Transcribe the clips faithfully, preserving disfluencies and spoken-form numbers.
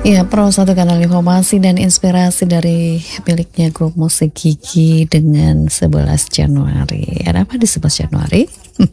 Ya, Pro satu kanal informasi dan inspirasi dari miliknya grup musik Gigi dengan sebelas Januari. Ada apa di sebelas Januari?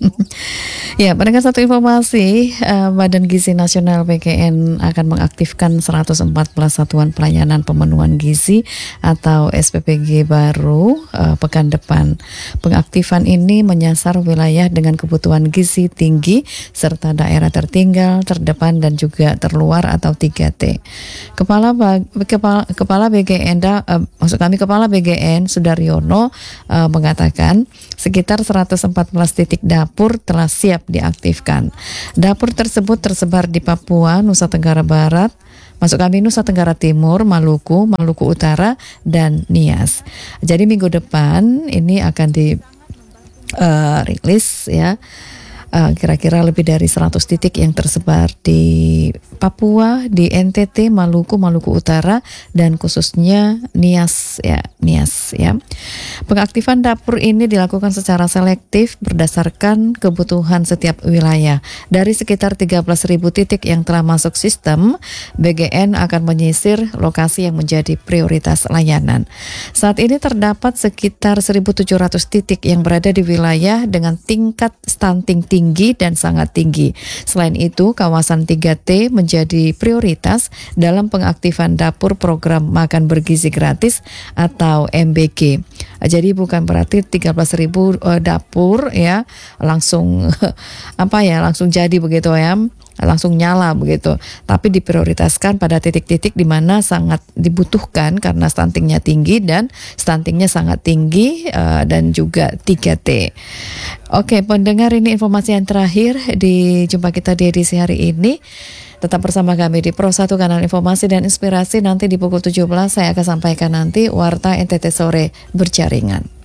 Ya, pendengar satu informasi, uh, Badan Gizi Nasional B G N akan mengaktifkan seratus empat belas satuan pelayanan pemenuhan gizi atau S P P G baru uh, pekan depan. Pengaktifan ini menyasar wilayah dengan kebutuhan gizi tinggi serta daerah tertinggal, terdepan dan juga terluar atau tiga T. Kepala Kepala, Kepala B G N, uh, maksud kami Kepala B G N Sudaryono uh, mengatakan sekitar seratus empat belas titik dapur telah siap diaktifkan. Dapur tersebut tersebar di Papua, Nusa Tenggara Barat, masuk kami Nusa Tenggara Timur, Maluku, Maluku Utara, dan Nias. Jadi minggu depan ini akan di uh, rilis ya. Uh, kira-kira lebih dari seratus titik yang tersebar di Papua, di N T T, Maluku, Maluku Utara, dan khususnya Nias ya, Nias ya. Pengaktifan dapur ini dilakukan secara selektif berdasarkan kebutuhan setiap wilayah. Dari sekitar tiga belas ribu titik yang telah masuk sistem, B G N akan menyisir lokasi yang menjadi prioritas layanan. Saat ini terdapat sekitar seribu tujuh ratus titik yang berada di wilayah dengan tingkat stunting tinggi tinggi dan sangat tinggi. Selain itu, kawasan tiga T menjadi prioritas dalam pengaktifan dapur program makan bergizi gratis atau M B G. Jadi bukan berarti tiga belas ribu uh, dapur ya langsung apa ya langsung jadi begitu ya. Langsung nyala begitu, tapi diprioritaskan pada titik-titik di mana sangat dibutuhkan karena stuntingnya tinggi dan stuntingnya sangat tinggi uh, dan juga tiga T. Oke, pendengar, ini informasi yang terakhir di jumpa kita di edisi hari ini. Tetap bersama kami di Pro satu kanal informasi dan inspirasi. Nanti di pukul tujuh belas saya akan sampaikan nanti Warta N T T Sore berjaringan.